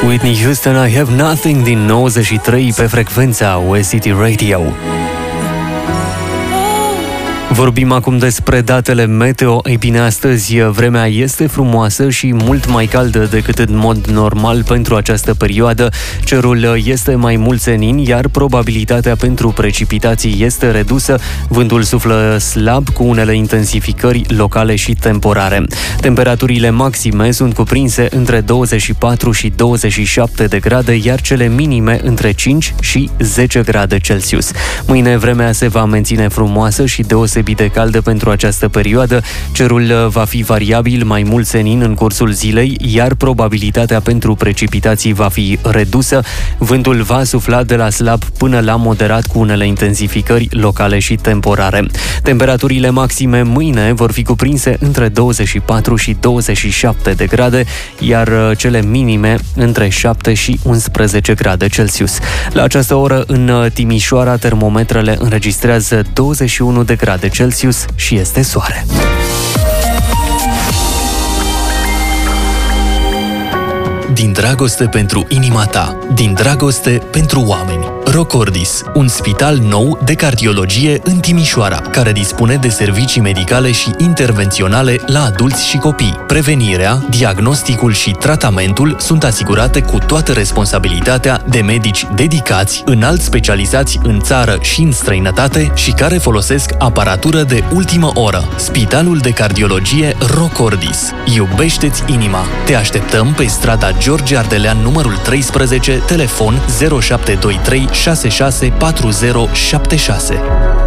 Whitney Houston, I Have Nothing din 93 pe frecvența West City Radio. Vorbim acum despre datele meteo. Ei bine, astăzi vremea este frumoasă și mult mai caldă decât în mod normal pentru această perioadă. Cerul este mai mult senin, iar probabilitatea pentru precipitații este redusă. Vântul suflă slab cu unele intensificări locale și temporare. Temperaturile maxime sunt cuprinse între 24 și 27 de grade, iar cele minime între 5 și 10 grade Celsius. Mâine vremea se va menține frumoasă și deosebit de caldă pentru această perioadă. Cerul va fi variabil, mai mult senin în cursul zilei, iar probabilitatea pentru precipitații va fi redusă. Vântul va sufla de la slab până la moderat cu unele intensificări locale și temporare. Temperaturile maxime mâine vor fi cuprinse între 24 și 27 de grade, iar cele minime între 7 și 11 grade Celsius. La această oră în Timișoara termometrele înregistrează 21 de grade Celsius și este soare. Din dragoste pentru inima ta, din dragoste pentru oameni. Rocordis, un spital nou de cardiologie în Timișoara, care dispune de servicii medicale și intervenționale la adulți și copii. Prevenirea, diagnosticul și tratamentul sunt asigurate cu toată responsabilitatea de medici dedicați, înalt specializați în țară și în străinătate și care folosesc aparatură de ultimă oră. Spitalul de cardiologie Rocordis. Iubește-ți inima. Te așteptăm pe strada George Ardelean numărul 13, telefon 0723 664076.